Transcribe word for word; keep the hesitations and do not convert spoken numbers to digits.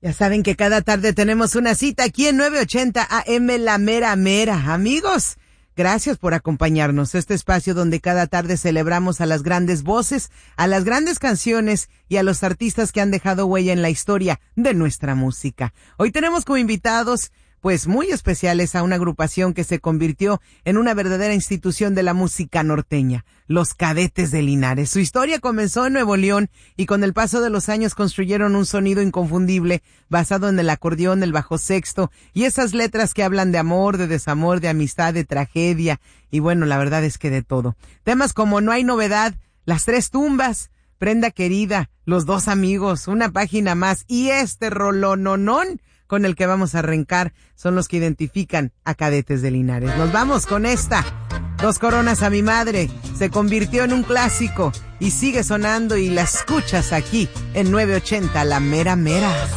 Ya saben que cada tarde tenemos una cita aquí en nueve ochenta A M La Mera Mera. Amigos, gracias por acompañarnos. Este espacio donde cada tarde celebramos a las grandes voces, a las grandes canciones y a los artistas que han dejado huella en la historia de nuestra música. Hoy tenemos como invitados pues muy especiales a una agrupación que se convirtió en una verdadera institución de la música norteña, los Cadetes de Linares. Su historia comenzó en Nuevo León y con el paso de los años construyeron un sonido inconfundible basado en el acordeón, el bajo sexto y esas letras que hablan de amor, de desamor, de amistad, de tragedia y bueno, la verdad es que de todo. Temas como No hay novedad, Las tres tumbas, Prenda querida, Los dos amigos, Una página más y este rolononón con el que vamos a arrancar son los que identifican a Cadetes de Linares. Nos vamos con esta. Dos coronas a mi madre. Se convirtió en un clásico y sigue sonando y la escuchas aquí en nueve ochenta La Mera Mera.